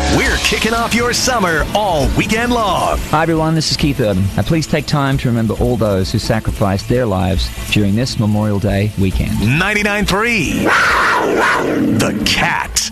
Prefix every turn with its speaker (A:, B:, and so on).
A: We're kicking off your summer all weekend long.
B: Hi, everyone. This is Keith Urban. Now, please take time to remember all those who sacrificed their lives during this Memorial Day weekend.
A: 99.3 The Cat.